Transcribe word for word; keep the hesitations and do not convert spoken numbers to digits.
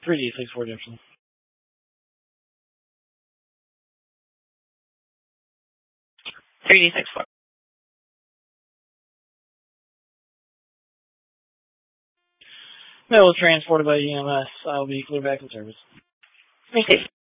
three D six for redemption. three D six four. Metal transported by E M S. I'll be clear back in service. Received.